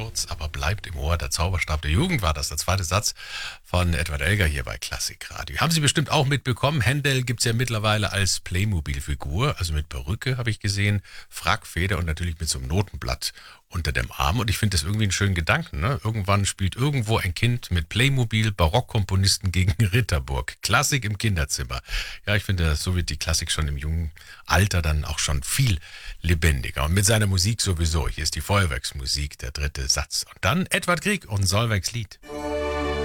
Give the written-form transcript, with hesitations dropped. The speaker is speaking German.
kurz, aber bleibt im Ohr. Der Zauberstab der Jugend war das, der zweite Satz von Edward Elgar hier bei Klassikradio. Haben Sie bestimmt auch mitbekommen, Händel gibt's ja mittlerweile als Playmobil-Figur, also mit Perücke habe ich gesehen, Frackfeder und natürlich mit so einem Notenblatt unter dem Arm. Und ich finde das irgendwie einen schönen Gedanken. Ne? Irgendwann spielt irgendwo ein Kind mit Playmobil Barockkomponisten gegen Ritterburg. Klassik im Kinderzimmer. Ja, ich finde, so wird die Klassik schon im jungen Alter dann auch schon viel lebendiger. Und mit seiner Musik sowieso. Hier ist die Feuerwerksmusik, der dritte Satz. Und dann Edward Grieg und Solveigs Lied.